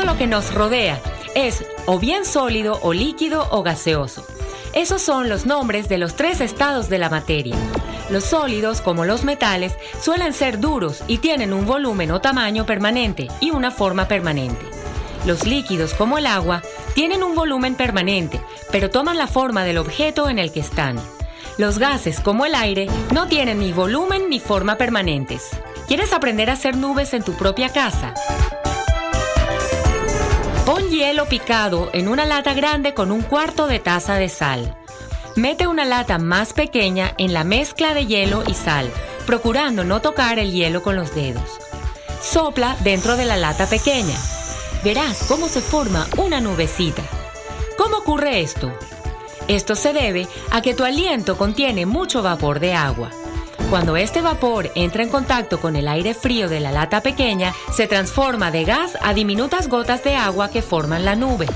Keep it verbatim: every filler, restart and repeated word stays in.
lo que nos rodea es o bien sólido o líquido o gaseoso. Esos son los nombres de los tres estados de la materia. Los sólidos, como los metales, suelen ser duros y tienen un volumen o tamaño permanente y una forma permanente. Los líquidos, como el agua, tienen un volumen permanente, pero toman la forma del objeto en el que están. Los gases, como el aire, no tienen ni volumen ni forma permanentes. ¿Quieres aprender a hacer nubes en tu propia casa? Pon hielo picado en una lata grande con un cuarto de taza de sal. Mete una lata más pequeña en la mezcla de hielo y sal, procurando no tocar el hielo con los dedos. Sopla dentro de la lata pequeña. Verás cómo se forma una nubecita. ¿Cómo ocurre esto? Esto se debe a que tu aliento contiene mucho vapor de agua. Cuando este vapor entra en contacto con el aire frío de la lata pequeña, se transforma de gas a diminutas gotas de agua que forman la nube.